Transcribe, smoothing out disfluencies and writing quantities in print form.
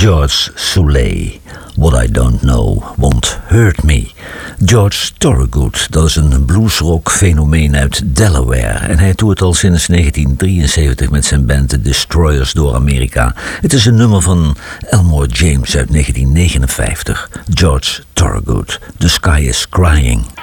George Soulé. What I Don't Know Won't Hurt Me. George Thorogood, dat is een bluesrock-fenomeen uit Delaware. En hij toert al sinds 1973 met zijn band The Destroyers door Amerika. Het is een nummer van Elmore James uit 1959. George Thorogood, The Sky is Crying.